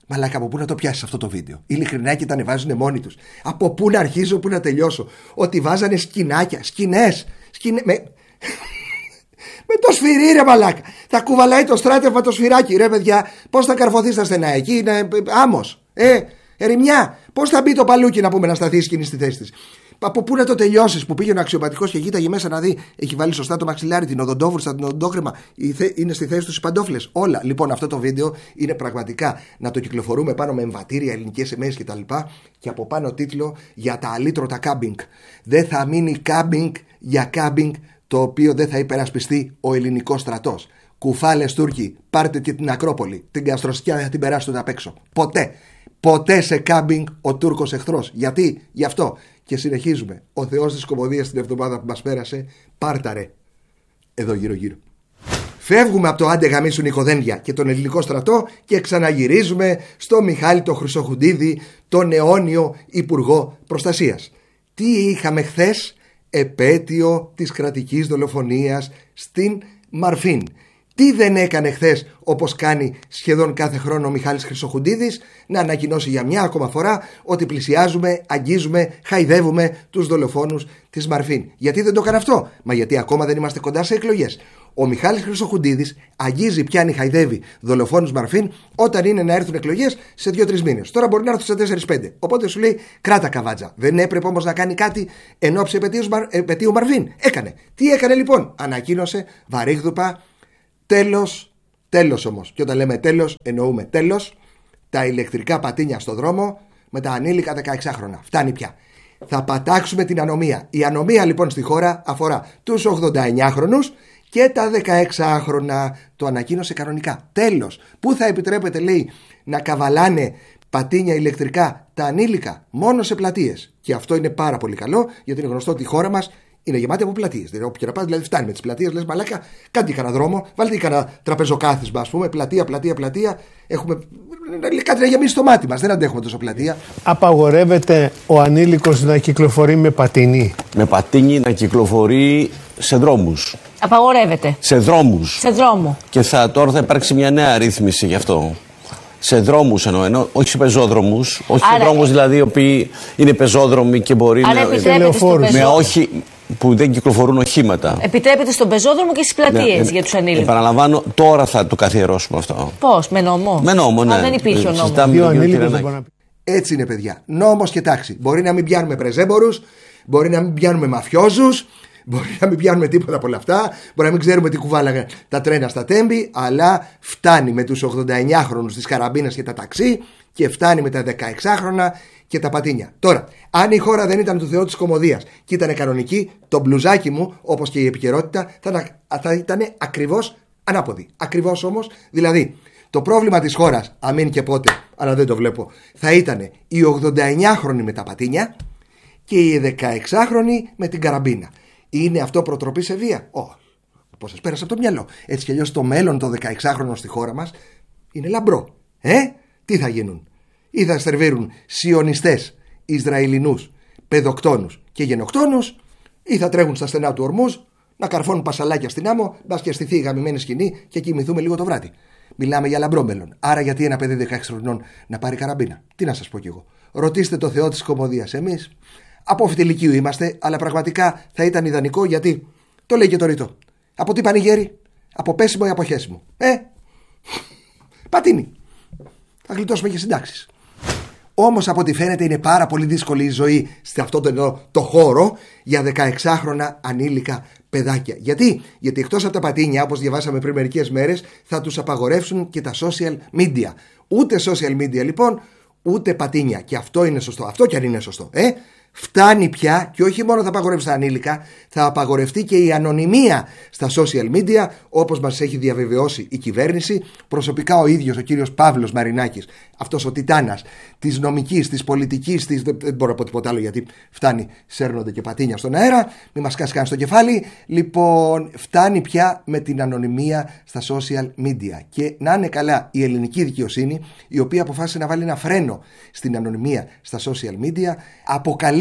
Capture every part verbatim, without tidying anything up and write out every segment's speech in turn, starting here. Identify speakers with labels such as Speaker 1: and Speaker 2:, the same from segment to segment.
Speaker 1: Μαλάκα, από πού να το πιάσει αυτό το βίντεο? Ειλικρινά, και τα ανεβάζουν μόνοι τους. Από πού να αρχίσω, πού να τελειώσω? Ότι βάζανε σκηνάκια, σκηνές, σκηνέ... με... με το σφυρί, ρε μαλάκα. Θα κουβαλάει το στράτευμα το σφυράκι, ρε παιδιά. Πώς θα καρφωθεί στα στενά εκεί? Είναι άμμος. Ε, ερημιά. Πώς θα μπει το παλούκι, να πούμε, να σταθεί η σκηνή στη θέση της? Από πού να το τελειώσεις? Που πήγαινε ο αξιωματικός και κοίταγε μέσα να δει, έχει βάλει σωστά το μαξιλάρι, την οδοντόβουρστα, την οδοντόκρεμα, είναι στη θέση του οι παντόφλες. Όλα. Λοιπόν, αυτό το βίντεο είναι πραγματικά να το κυκλοφορούμε πάνω με εμβατήρια, ελληνικές σημαίες κτλ. Και από πάνω τίτλο για τα αλήτρωτα κάμπινγκ. Δεν θα μείνει κάμπινγκ για κάμπινγκ το οποίο δεν θα υπερασπιστεί ο ελληνικός στρατός. Κουφάλες Τούρκοι, πάρτε και την Ακρόπολη. Την Καστροσικιά δεν θα την περάσετε απ' έξω. Ποτέ. Ποτέ σε κάμπινγκ ο Τούρκος εχθρός. Γιατί? Γι' αυτό. Και συνεχίζουμε. Ο Θεός της κομμωδίας την εβδομάδα που μας πέρασε, πάρταρε εδώ γύρω-γύρω. Φεύγουμε από το άντε γαμίσου νοικοδένδια και τον ελληνικό στρατό και ξαναγυρίζουμε στο Μιχάλη το Χρυσοχουντίδη, τον αιώνιο Υπουργό Προστασίας. Τι είχαμε χθες? Επέτειο της κρατικής δολοφονίας στην Μαρφίν. Τι δεν έκανε χθες, όπως κάνει σχεδόν κάθε χρόνο ο Μιχάλης Χρυσοχουντίδης, να ανακοινώσει για μια ακόμα φορά ότι πλησιάζουμε, αγγίζουμε, χαϊδεύουμε τους δολοφόνους της Μαρφίν. Γιατί δεν το έκανε αυτό? Μα γιατί ακόμα δεν είμαστε κοντά σε εκλογές. Ο Μιχάλης Χρυσοχουντίδης αγγίζει, πιάνει, χαϊδεύει δολοφόνους Μαρφίν όταν είναι να έρθουν εκλογές σε δύο τρεις μήνες. Τώρα μπορεί να έρθουν σε τέσσερα πέντε. Οπότε σου λέει κράτα καβάτζα. Δεν έπρεπε όμως να κάνει κάτι εν ώψη επετείου Μαρφίν? Έκανε. Τι έκανε λοιπόν? Ανακοίνωσε βαρύγδουπα. Τέλος, τέλος όμως. Και όταν λέμε τέλος, εννοούμε τέλος. Τα ηλεκτρικά πατίνια στο δρόμο με τα ανήλικα δεκαεξάχρονα. Φτάνει πια. Θα πατάξουμε την ανομία. Η ανομία λοιπόν στη χώρα αφορά τους ογδονταεννιάχρονους και τα δεκαεξάχρονα. Το ανακοίνωσε κανονικά. Τέλος. Πού θα επιτρέπεται, λέει, να καβαλάνε πατίνια ηλεκτρικά τα ανήλικα? Μόνο σε πλατείες. Και αυτό είναι πάρα πολύ καλό, γιατί είναι γνωστό ότι η χώρα μας είναι γεμάτη από πλατείες. Δηλαδή, όπου και να πας, δηλαδή φτάνει με τις πλατείες. Λες μαλάκα, κάντε κανένα δρόμο, βάλτε κανένα τραπεζοκάθισμα, ας πούμε. Πλατεία, πλατεία, πλατεία. Έχουμε κάτι να γεμίσει το μάτι μας. Δεν αντέχουμε τόσο πλατεία.
Speaker 2: Απαγορεύεται ο ανήλικος να κυκλοφορεί με πατίνι?
Speaker 3: Με πατίνι να κυκλοφορεί σε δρόμους.
Speaker 4: Απαγορεύεται.
Speaker 3: Σε δρόμους.
Speaker 4: Σε δρόμο.
Speaker 3: Και θα, τώρα θα υπάρξει μια νέα ρύθμιση γι' αυτό. Σε δρόμους εννοώ, εννοώ, όχι σε πεζόδρομους. Όχι Άρα... σε δρόμους δηλαδή οι οποίοι είναι πεζόδρομοι και μπορεί
Speaker 4: Άρα
Speaker 3: να.
Speaker 4: Επιτρέπεται
Speaker 3: με όχι. Που δεν κυκλοφορούν οχήματα.
Speaker 4: Επιτρέπεται στον πεζόδρομο και στις πλατείες ναι, για τους ανήλικους.
Speaker 3: Επαναλαμβάνω, τώρα θα το καθιερώσουμε αυτό.
Speaker 4: Πώς, με νόμο?
Speaker 3: Με νόμο, ναι.
Speaker 4: Α, δεν υπήρχε ο νόμος.
Speaker 1: Έτσι είναι, παιδιά. Νόμος και τάξη. Μπορεί να μην πιάνουμε πρεζέμπορους, μπορεί να μην πιάνουμε μαφιόζους, μπορεί να μην πιάνουμε τίποτα από όλα αυτά, μπορεί να μην ξέρουμε τι κουβάλαγαν τα τρένα στα τέμπη, αλλά φτάνει με τους ογδονταεννιάχρονους της καραμπίνας και τα ταξί και φτάνει με τα δεκαεξάχρονα και τα πατίνια. Τώρα, αν η χώρα δεν ήταν του Θεού της κομμωδίας και ήταν κανονική, το μπλουζάκι μου, όπως και η επικαιρότητα, θα, θα ήταν ακριβώς ανάποδη. Ακριβώς όμως, δηλαδή, το πρόβλημα της χώρας, αμήν και πότε, αλλά δεν το βλέπω, θα ήταν οι ογδονταεννιάχρονοι με τα πατίνια και οι δεκαεξάχρονοι με την καραμπίνα. Είναι αυτό προτροπή σε βία? Όχι. Πώς σας πέρασε από το μυαλό? Έτσι κι αλλιώς το μέλλον των δεκαεξάχρονων στη χώρα μας είναι λαμπρό. Ε, τι θα γίνουν? Ή θα σερβίρουν σιωνιστές, Ισραηλινούς, παιδοκτόνους και γενοκτόνους, ή θα τρέχουν στα στενά του ορμούς να καρφώνουν πασαλάκια στην άμμο, μπας και στηθεί η γαμημένη σκηνή και κοιμηθούμε λίγο το βράδυ. Μιλάμε για λαμπρό μέλλον. Άρα, γιατί ένα παιδί δεκαέξι χρονών να πάρει καραμπίνα? Τι να σας πω κι εγώ. Ρωτήστε το Θεό της κομμωδίας. Εμείς από φυτιλικίου είμαστε, αλλά πραγματικά θα ήταν ιδανικό, γιατί το λέει και το ρητό. Από τι πανηγέρι? Από πέσιμο ή από χέσιμο? Ε, πατίνι. Θα γλιτώσουμε και συντάξεις. Όμως από ό,τι φαίνεται είναι πάρα πολύ δύσκολη η ζωή σε αυτό το, το χώρο για δεκαεξάχρονα ανήλικα παιδάκια. Γιατί? Γιατί εκτός από τα πατίνια, όπως διαβάσαμε πριν μερικές μέρες, θα τους απαγορεύσουν και τα social media. Ούτε social media λοιπόν, ούτε πατίνια. Και αυτό είναι σωστό. Αυτό κι αν είναι σωστό. Ε? Φτάνει πια, και όχι μόνο θα απαγορεύσει τα ανήλικα, θα απαγορευτεί και η ανωνυμία στα social media, όπως μας έχει διαβεβαιώσει η κυβέρνηση. Προσωπικά ο ίδιος ο κύριος Παύλος Μαρινάκης, αυτός ο τιτάνας της νομικής, της πολιτικής, της... δεν μπορώ να πω τίποτα άλλο γιατί φτάνει, σέρνονται και πατίνια στον αέρα, μην μας κάσει καν στο κεφάλι. Λοιπόν, φτάνει πια με την ανωνυμία στα social media. Και να είναι καλά η ελληνική δικαιοσύνη, η οποία αποφάσισε να βάλει ένα φρένο στην ανωνυμία στα social media, αποκαλεί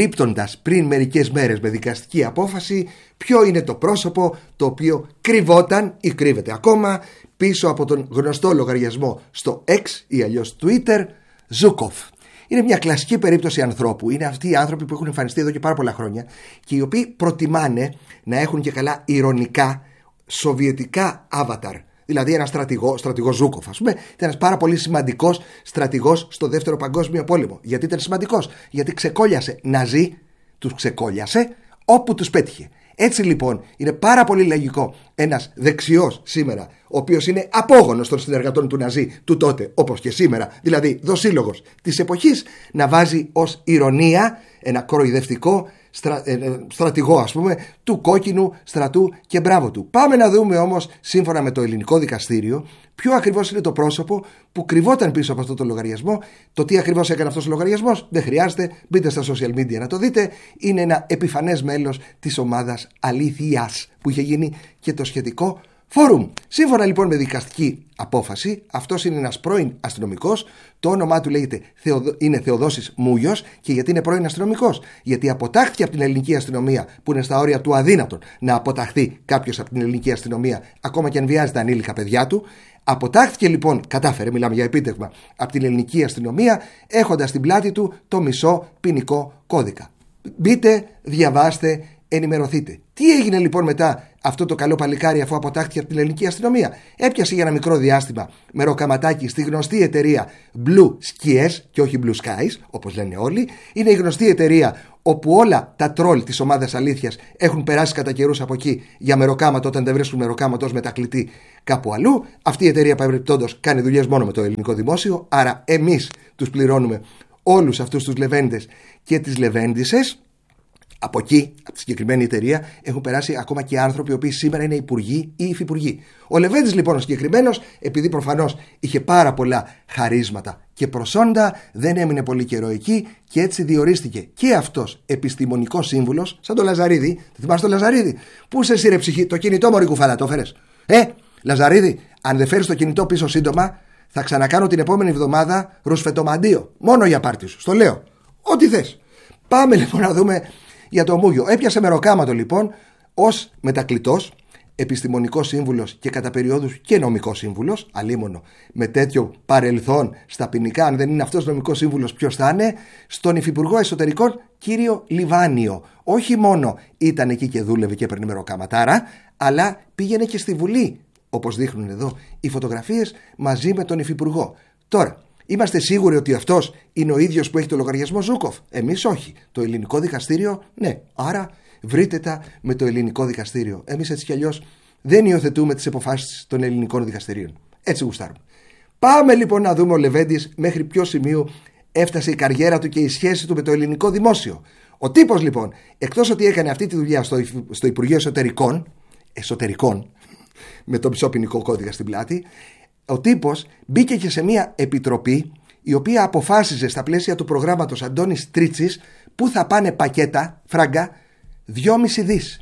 Speaker 1: αποκαλύπτοντας πριν μερικές μέρες με δικαστική απόφαση ποιο είναι το πρόσωπο το οποίο κρυβόταν ή κρύβεται ακόμα πίσω από τον γνωστό λογαριασμό στο X ή αλλιώς Twitter, Ζούκοφ. Είναι μια κλασική περίπτωση ανθρώπου. Είναι αυτοί οι άνθρωποι που έχουν εμφανιστεί εδώ και πάρα πολλά χρόνια και οι οποίοι προτιμάνε να έχουν και καλά ηρωνικά σοβιετικά avatar. Δηλαδή ένα στρατηγό, στρατηγό Ζούκοφ, ας πούμε, ήταν ένας πάρα πολύ σημαντικός στρατηγός στο Δεύτερο Παγκόσμιο Πόλεμο. Γιατί ήταν σημαντικός? Γιατί ξεκόλιασε Ναζί, τους ξεκόλιασε όπου τους πέτυχε. Έτσι λοιπόν είναι πάρα πολύ λογικό ένας δεξιός σήμερα, ο οποίος είναι απόγονος των συνεργατών του Ναζί του τότε, όπως και σήμερα, δηλαδή δοσύλλογος της εποχής, να βάζει ως ηρωνία ένα κοροϊδευτικό στρα, ε, στρατηγό, ας πούμε, του κόκκινου στρατού και μπράβο του. Πάμε να δούμε όμως, σύμφωνα με το ελληνικό δικαστήριο, ποιο ακριβώς είναι το πρόσωπο που κρυβόταν πίσω από αυτό το λογαριασμό. Το τι ακριβώς έκανε αυτός ο λογαριασμός δεν χρειάζεται, μπείτε στα social media να το δείτε. Είναι ένα επιφανές μέλος της ομάδας αλήθειας που είχε γίνει και το σχετικό φόρουμ. Σύμφωνα λοιπόν με δικαστική απόφαση, αυτός είναι ένας πρώην αστυνομικός. Το όνομά του λέγεται Θεοδο... είναι Θεοδόσης Μούγιος. Και γιατί είναι πρώην αστυνομικός? Γιατί αποτάχθηκε από την ελληνική αστυνομία, που είναι στα όρια του αδύνατον να αποταχθεί κάποιος από την ελληνική αστυνομία, ακόμα και αν βιάζει τα ανήλικα παιδιά του. Αποτάχθηκε λοιπόν, κατάφερε, μιλάμε για επίτευγμα, από την ελληνική αστυνομία, έχοντας στην πλάτη του το μισό ποινικό κώδικα. Μπείτε, διαβάστε, ενημερωθείτε. Τι έγινε λοιπόν μετά αυτό το καλό παλικάρι, αφού αποτάχθηκε από την ελληνική αστυνομία? Έπιασε για ένα μικρό διάστημα μεροκαματάκι στη γνωστή εταιρεία Blue Skies και όχι Blue Skies, όπως λένε όλοι. Είναι η γνωστή εταιρεία όπου όλα τα τρόλ της ομάδας αλήθειας έχουν περάσει κατά καιρούς από εκεί για μεροκάματο, όταν δεν βρίσκουν μεροκάματο ως μετακλητή κάπου αλλού. Αυτή η εταιρεία παρεμπιπτόντως κάνει δουλειές μόνο με το ελληνικό δημόσιο, άρα εμείς τους πληρώνουμε όλους αυτούς τους λεβέντες και τις λεβέντισες. Από εκεί, από τη συγκεκριμένη εταιρεία, έχουν περάσει ακόμα και άνθρωποι οι οποίοι σήμερα είναι υπουργοί ή υφυπουργοί. Ο Λεβέντης λοιπόν ο συγκεκριμένος, επειδή προφανώς είχε πάρα πολλά χαρίσματα και προσόντα, δεν έμεινε πολύ καιρό εκεί και έτσι διορίστηκε και αυτός επιστημονικός σύμβουλος, σαν το Λαζαρίδη. Δεν θυμάσαι το Λαζαρίδη? Πού σε σύρε ψυχή, το κινητό μωρή κουφάλα, το φέρες? Ε, Λαζαρίδη, αν δεν φέρεις το κινητό πίσω σύντομα, θα ξανακάνω την επόμενη εβδομάδα ρουσφετομαντίο. Μόνο για πάρτι σου, στο λέω. Ό,τι θες. Πάμε λοιπόν να δούμε για το Μούγιο. Έπιασε μεροκάματο λοιπόν ως μετακλητός, επιστημονικός σύμβουλος και κατά περιόδους και νομικός σύμβουλος. Αλίμονο με τέτοιο παρελθόν στα ποινικά, αν δεν είναι αυτός νομικός σύμβουλος, ποιος θα είναι? Στον Υφυπουργό Εσωτερικών κύριο Λιβάνιο. Όχι μόνο ήταν εκεί και δούλευε και έπαιρνε μεροκάματάρα, αλλά πήγαινε και στη Βουλή, όπως δείχνουν εδώ οι φωτογραφίες, μαζί με τον Υφυπουργό. Τώρα, είμαστε σίγουροι ότι αυτός είναι ο ίδιος που έχει το λογαριασμό Ζούκοφ? Εμείς όχι. Το ελληνικό δικαστήριο, ναι. Άρα βρείτε τα με το ελληνικό δικαστήριο. Εμείς έτσι κι αλλιώς δεν υιοθετούμε τις αποφάσεις των ελληνικών δικαστηρίων. Έτσι γουστάρουμε. Πάμε λοιπόν να δούμε ο Λεβέντης μέχρι ποιο σημείο έφτασε η καριέρα του και η σχέση του με το ελληνικό δημόσιο. Ο τύπος λοιπόν, εκτός ότι έκανε αυτή τη δουλειά στο, στο Υπουργείο Εσωτερικών, εσωτερικών με το μισό ποινικό κώδικα στην πλάτη, ο τύπος μπήκε και σε μια επιτροπή η οποία αποφάσιζε στα πλαίσια του προγράμματος Αντώνης Τρίτσης που θα πάνε πακέτα, φράγκα, δυόμισι δις.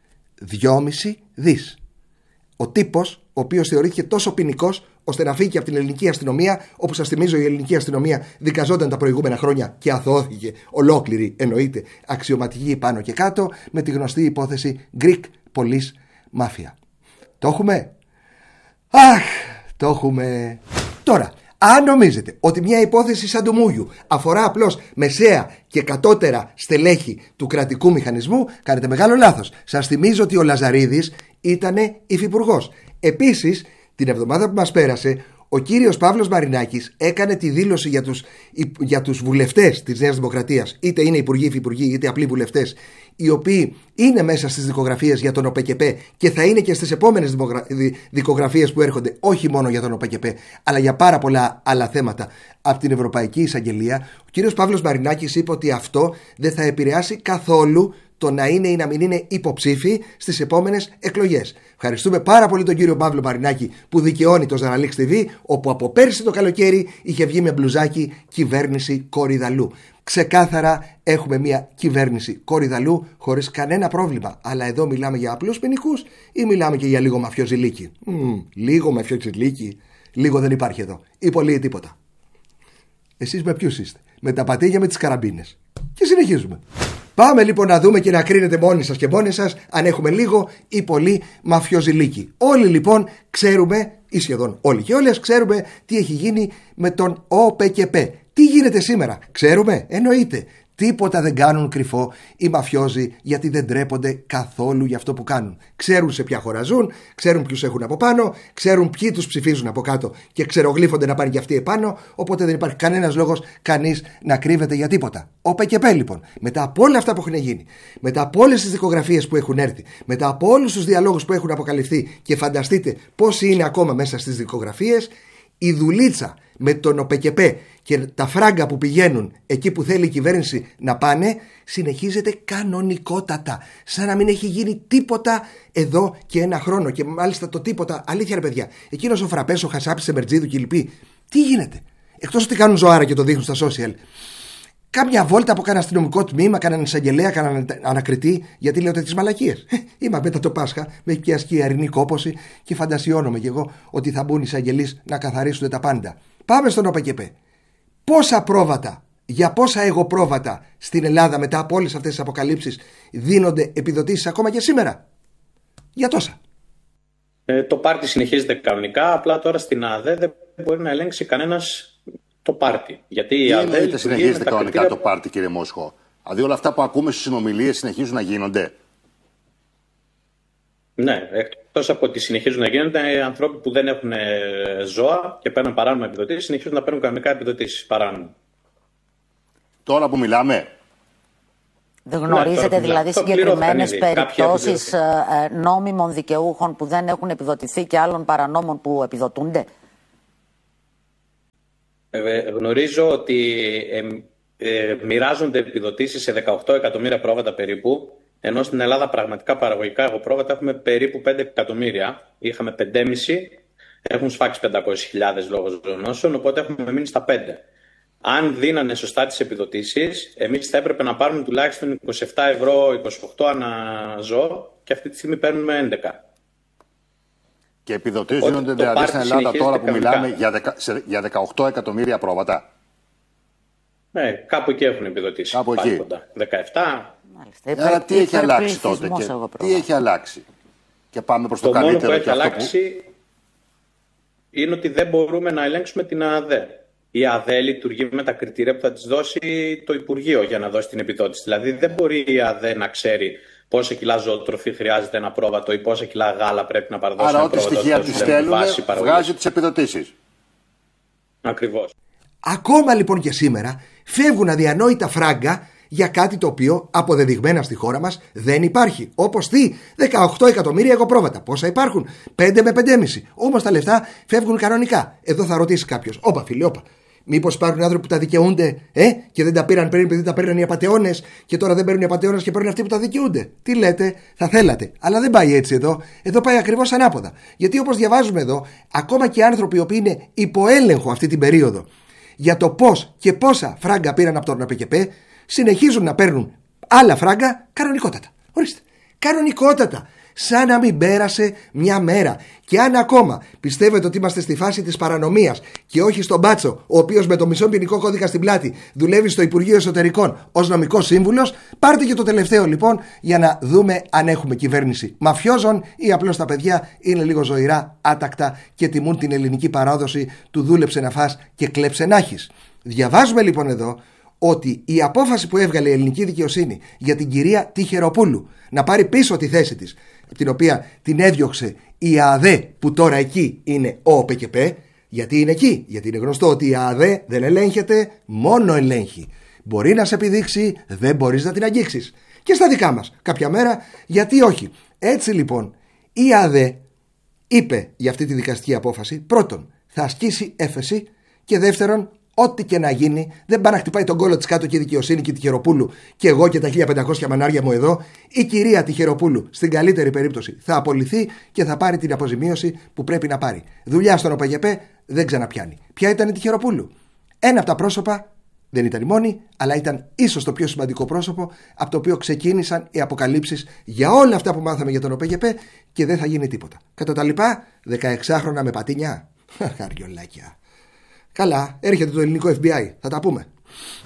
Speaker 1: δυόμισι δις. Ο τύπος, ο οποίος θεωρήθηκε τόσο ποινικός ώστε να φύγει από την ελληνική αστυνομία, όπως σας θυμίζω η ελληνική αστυνομία δικαζόταν τα προηγούμενα χρόνια και αθωώθηκε ολόκληρη, εννοείται, αξιωματική πάνω και κάτω, με τη γνωστή υπόθεση Greek Police Mafia. Το έχουμε? Αχ, το έχουμε. Τώρα, αν νομίζετε ότι μια υπόθεση σαν του Μούγιου αφορά απλώς μεσαία και κατώτερα στελέχη του κρατικού μηχανισμού, κάνετε μεγάλο λάθος. Σας θυμίζω ότι ο Λαζαρίδης ήταν υφυπουργός. Επίσης, την εβδομάδα που μας πέρασε, ο κύριος Παύλος Μαρινάκης έκανε τη δήλωση για τους, για τους βουλευτές της Νέας Δημοκρατίας, είτε είναι υπουργοί, υφυπουργοί, είτε απλοί βουλευτές, οι οποίοι είναι μέσα στις δικογραφίες για τον ΟΠΕΚΕΠΕ και θα είναι και στις επόμενες δικογραφίες που έρχονται, όχι μόνο για τον ΟΠΕΚΕΠΕ, αλλά για πάρα πολλά άλλα θέματα από την Ευρωπαϊκή Εισαγγελία. Ο κύριος Παύλος Μαρινάκης είπε ότι αυτό δεν θα επηρεάσει καθόλου το να είναι ή να μην είναι υποψήφοι στις επόμενες εκλογές. Ευχαριστούμε πάρα πολύ τον κύριο Παύλο Μαρινάκη που δικαιώνει το Ζαραλίξ τι βι, όπου από πέρσι το καλοκαίρι είχε βγει με μπλουζάκι κυβέρνηση Κορυδαλού. Ξεκάθαρα έχουμε μια κυβέρνηση Κορυδαλού χωρίς κανένα πρόβλημα. Αλλά εδώ μιλάμε για απλούς ποινικούς ή μιλάμε και για λίγο μαφιοζηλίκι? Mm, λίγο μαφιοζηλίκι, λίγο δεν υπάρχει εδώ. Ή πολύ ή τίποτα. Εσείς με ποιους είστε? Με τα πατήγια, με τις καραμπίνες. Και συνεχίζουμε. Πάμε λοιπόν να δούμε και να κρίνετε μόνοι σας και μόνοι σας αν έχουμε λίγο ή πολύ μαφιόζηλίκι. Όλοι λοιπόν ξέρουμε, ή σχεδόν όλοι και όλες ξέρουμε τι έχει γίνει με τον ΟΠΚΠ. Τι γίνεται σήμερα, ξέρουμε, εννοείται. Τίποτα δεν κάνουν κρυφό οι μαφιόζοι, γιατί δεν τρέπονται καθόλου για αυτό που κάνουν. Ξέρουν σε ποια χώρα ζουν, ξέρουν ποιους έχουν από πάνω, ξέρουν ποιοι τους ψηφίζουν από κάτω και ξερογλύφονται να πάνε και αυτοί επάνω. Οπότε δεν υπάρχει κανένας λόγος κανείς να κρύβεται για τίποτα. Ο ΠΚΠ λοιπόν, μετά από όλα αυτά που έχουν γίνει, μετά από όλες τις δικογραφίες που έχουν έρθει, μετά από όλους τους διαλόγους που έχουν αποκαλυφθεί, και φανταστείτε πόσοι είναι ακόμα μέσα στις δικογραφίες, η δουλίτσα με τον ΟΠΚΠ και τα φράγκα που πηγαίνουν εκεί που θέλει η κυβέρνηση να πάνε συνεχίζεται κανονικότατα, σαν να μην έχει γίνει τίποτα εδώ και ένα χρόνο. Και μάλιστα το τίποτα, αλήθεια ρε παιδιά, εκείνος ο Φραπές, ο Χασάπης, Εμερτζίδου και οι λοιποί, τι γίνεται? Εκτός ότι κάνουν ζωάρα και το δείχνουν στα social, κάμια βόλτα από κανένα αστυνομικό τμήμα, κανέναν εισαγγελέα, κανέναν ανακριτή, γιατί λέω τέτοιες μαλακίες. Είμαι μετά το Πάσχα, με έχει πιάσει η αρινή κόπωση και φαντασιώνομαι κι εγώ ότι θα μπουν οι εισαγγελείς να καθαρίσουν τα πάντα. Πάμε στον ΟΠΚΠ. Πόσα πρόβατα, για πόσα εγωπρόβατα στην Ελλάδα μετά από όλες αυτές τις αποκαλύψεις δίνονται επιδοτήσεις ακόμα και σήμερα? Για τόσα.
Speaker 5: Ε, το πάρτι συνεχίζεται κανονικά, απλά τώρα στην ΑΔΕ δεν μπορεί να ελέγξει κανένας το πάρτι. Γιατί η ΑΔΕ
Speaker 6: εννοείται συνεχίζεται κανονικά κριτήρια... το πάρτι, κύριε Μόσχο? Δηλαδή όλα αυτά που ακούμε στις συνομιλίες συνεχίζουν να γίνονται?
Speaker 5: Ναι, εκτός από ότι συνεχίζουν να γίνονται, οι άνθρωποι που δεν έχουν ζώα και παίρνουν παράνομα επιδοτήσεις συνεχίζουν να παίρνουν κανονικά επιδοτήσεις παράνομα.
Speaker 6: Τώρα που μιλάμε.
Speaker 7: Δεν γνωρίζετε ναι, δηλαδή συγκεκριμένες περιπτώσεις νόμιμων δικαιούχων που δεν έχουν επιδοτηθεί και άλλων παρανόμων που επιδοτούνται?
Speaker 5: Ε, γνωρίζω ότι ε, ε, μοιράζονται επιδοτήσεις σε δεκαοκτώ εκατομμύρια πρόβατα περίπου, ενώ στην Ελλάδα πραγματικά παραγωγικά εγωπρόβατα έχουμε περίπου πέντε εκατομμύρια. Είχαμε πέντε κόμμα πέντε, έχουν σφάξει πεντακόσιες χιλιάδες λόγω ζωονόσεων, οπότε έχουμε μείνει στα πέντε. Αν δίνανε σωστά τις επιδοτήσεις, εμείς θα έπρεπε να πάρουμε τουλάχιστον είκοσι επτά ευρώ, είκοσι οκτώ ανά ζώο, και αυτή τη στιγμή παίρνουμε έντεκα.
Speaker 6: Και επιδοτήσεις δίνονται δηλαδή στην Ελλάδα τώρα που μιλάμε για, δεκα, σε, για δεκαοκτώ εκατομμύρια πρόβατα?
Speaker 5: Ναι, κάπου εκεί έχουν επιδοτήσει.
Speaker 6: Κάπου εκεί.
Speaker 5: Κοντά. δεκαεπτά.
Speaker 6: Μάλιστα. Άρα τι έχει αλλάξει τότε και τι έχει αλλάξει? Και πάμε προς το, το καλύτερο.
Speaker 5: Το μόνο που έχει αλλάξει
Speaker 6: που...
Speaker 5: είναι ότι δεν μπορούμε να ελέγξουμε την ΑΔΕ. Η ΑΔΕ λειτουργεί με τα κριτήρια που θα της δώσει το Υπουργείο για να δώσει την επιδότηση. Δηλαδή δεν μπορεί η ΑΔΕ να ξέρει πόσα κιλά ζωοτροφή χρειάζεται ένα πρόβατο ή πόσα κιλά γάλα πρέπει να παραδώσει
Speaker 6: Άρα,
Speaker 5: ένα πρόβατο.
Speaker 6: Άρα ό,τι στοιχεία του στέλνουν βγάζει τις επιδοτήσεις.
Speaker 5: Ακριβώς.
Speaker 1: Ακόμα λοιπόν και σήμερα φεύγουν αδιανόητα φράγκα για κάτι το οποίο αποδεδειγμένα στη χώρα μας δεν υπάρχει. Όπως τι, δεκαοκτώ εκατομμύρια εγωπρόβατα. Πόσα υπάρχουν? πέντε με πέντε κόμμα πέντε. Όμως τα λεφτά φεύγουν κανονικά. Εδώ θα ρωτήσει κάποιος, όπα φίλε, όπα. Μήπως υπάρχουν άνθρωποι που τα δικαιούνται, ε, και δεν τα πήραν πριν επειδή τα παίρνουν οι απατεώνες και τώρα δεν παίρνουν οι απατεώνες και παίρνουν αυτοί που τα δικαιούνται? Τι λέτε, θα θέλατε. Αλλά δεν πάει έτσι εδώ. Εδώ πάει ακριβώς ανάποδα. Γιατί όπως διαβάζουμε εδώ, ακόμα και άνθρωποι οι οποίοι είναι υποέλεγχο αυτή την περίοδο για το πώς και πόσα φράγκα πήραν από τον ΟΠΚΠ, συνεχίζουν να παίρνουν άλλα φράγκα κανονικότατα. Ορίστε. Κανονικότατα. Σαν να μην πέρασε μια μέρα. Και αν ακόμα πιστεύετε ότι είμαστε στη φάση της παρανομίας και όχι στον Μπάτσο, ο οποίος με το μισό ποινικό κώδικα στην πλάτη δουλεύει στο Υπουργείο Εσωτερικών ως νομικός σύμβουλος, πάρτε και το τελευταίο λοιπόν για να δούμε αν έχουμε κυβέρνηση μαφιόζων ή απλώς τα παιδιά είναι λίγο ζωηρά, άτακτα και τιμούν την ελληνική παράδοση του δούλεψε να φας και κλέψε να έχεις. Διαβάζουμε λοιπόν εδώ ότι η απόφαση που έβγαλε η ελληνική δικαιοσύνη για την κυρία Τυχεροπούλου να πάρει πίσω τη θέση της, την οποία την έδιωξε η ΑΔΕ που τώρα εκεί είναι ο ΟΠΚΠ, γιατί είναι εκεί, γιατί είναι γνωστό ότι η ΑΔΕ δεν ελέγχεται, μόνο ελέγχει. Μπορεί να σε επιδείξει, δεν μπορείς να την αγγίξεις. Και στα δικά μας κάποια μέρα, γιατί όχι. Έτσι λοιπόν η ΑΔΕ είπε για αυτή τη δικαστική απόφαση, πρώτον θα ασκήσει έφεση και δεύτερον, ό,τι και να γίνει, δεν πάει να χτυπάει τον κόλλο της κάτω και η δικαιοσύνη και η Τυχεροπούλου και εγώ και τα χίλια πεντακόσια μανάρια μου εδώ. Η κυρία Τυχεροπούλου, στην καλύτερη περίπτωση, θα απολυθεί και θα πάρει την αποζημίωση που πρέπει να πάρει. Δουλειά στον ΟΠΚΠ δεν ξαναπιάνει. Ποια ήταν η Τυχεροπούλου? Ένα από τα πρόσωπα, δεν ήταν η μόνη, αλλά ήταν ίσως το πιο σημαντικό πρόσωπο από το οποίο ξεκίνησαν οι αποκαλύψεις για όλα αυτά που μάθαμε για τον ΟΠΚΠ και δεν θα γίνει τίποτα. Κατά τα λοιπά, δεκαεξάχρονα με πατίνια. Χαριολάκια. Καλά, έρχεται το ελληνικό εφ μπι άι, θα τα πούμε.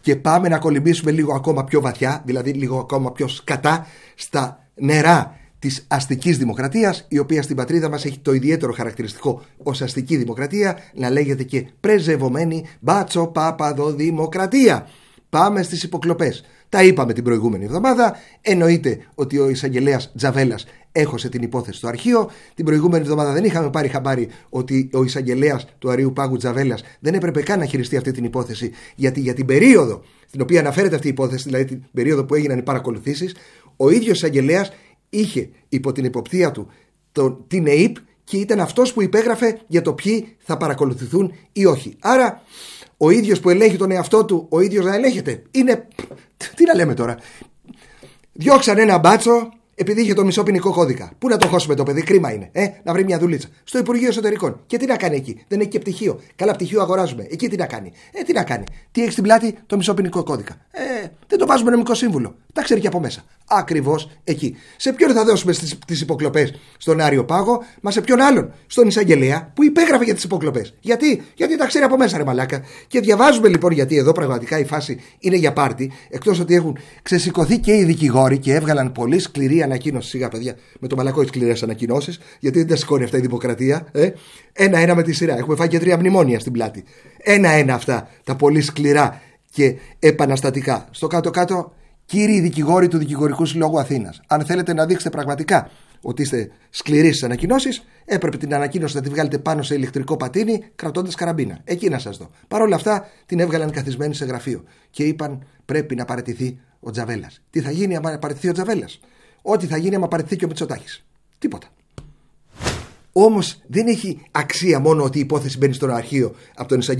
Speaker 1: και πάμε να κολυμπήσουμε λίγο ακόμα πιο βαθιά, δηλαδή λίγο ακόμα πιο σκατά, στα νερά της αστικής δημοκρατίας, η οποία στην πατρίδα μας έχει το ιδιαίτερο χαρακτηριστικό ως αστική δημοκρατία να λέγεται και πρεζευωμένη μπάτσο παπαδοδημοκρατία. Πάμε στις υποκλοπές. Τα είπαμε την προηγούμενη εβδομάδα. Εννοείται ότι ο εισαγγελέας Τζαβέλας έχωσε την υπόθεση στο αρχείο. Την προηγούμενη εβδομάδα δεν είχαμε πάρει χαμπάρι ότι ο εισαγγελέας του Αρείου Πάγου Τζαβέλας δεν έπρεπε καν να χειριστεί αυτή την υπόθεση, γιατί για την περίοδο στην οποία αναφέρεται αυτή η υπόθεση, δηλαδή την περίοδο που έγιναν οι παρακολουθήσεις, ο ίδιος εισαγγελέας είχε υπό την υποπτία του το, την ΕΥΠ και ήταν αυτός που υπέγραφε για το ποιοι θα παρακολουθηθούν ή όχι. Άρα ο ίδιος που ελέγχει τον εαυτό του, ο ίδιος να ελέγχεται. Είναι. Τι να λέμε τώρα. Διώξαν ένα μπάτσο επειδή είχε το μισό ποινικό κώδικα. Πού να το χώσουμε το παιδί, κρίμα είναι. Ε, να βρει μια δουλίτσα. Στο Υπουργείο Εσωτερικών. Και τι να κάνει εκεί. Δεν έχει και πτυχίο. Καλά, πτυχίο αγοράζουμε. Εκεί τι να κάνει. Ε, τι να κάνει. Τι έχει στην πλάτη, το μισό ποινικό κώδικα. Ε, δεν το βάζουμε νομικό σύμβουλο. Τα ξέρει και από μέσα. Ακριβώς εκεί. Σε ποιον θα δώσουμε τις υποκλοπές, στον Άριο Πάγο, μα σε ποιον άλλον, στον εισαγγελέα που υπέγραφε για τις υποκλοπές. Γιατί? Γιατί τα ξέρει από μέσα, ρε μαλάκα. Και διαβάζουμε λοιπόν γιατί εδώ πραγματικά η φάση είναι για πάρτι, εκτός ότι έχουν ξεσηκωθεί και οι δικηγόροι και έβγαλαν πολύ σκληρή ανακοίνωση. Σιγά, παιδιά, με το μαλακό τις σκληρές ανακοινώσεις, γιατί δεν τα σηκώνει αυτά η δημοκρατία. Ε? Ένα-ένα με τη σειρά. Έχουμε φάει και τρία μνημόνια στην πλάτη. Ένα-ένα αυτά τα πολύ σκληρά και επαναστατικά. Στο κάτω-κάτω. Κύριοι δικηγόροι του Δικηγορικού Συλλόγου Αθήνας, αν θέλετε να δείξετε πραγματικά ότι είστε σκληροί στις ανακοινώσεις, έπρεπε την ανακοίνωση να τη βγάλετε πάνω σε ηλεκτρικό πατίνι, κρατώντας καραμπίνα. Εκεί να σας δω. Παρ' όλα αυτά την έβγαλαν καθισμένη σε γραφείο και είπαν πρέπει να παραιτηθεί ο Τζαβέλας. Τι θα γίνει άμα παραιτηθεί ο Τζαβέλας? Ό,τι θα γίνει άμα παραιτηθεί και ο Μητσοτάκης. Τίποτα. Όμως δεν έχει αξία μόνο ότι η υπόθεση μπαίνει στο αρχείο από τον εισαγγελέα.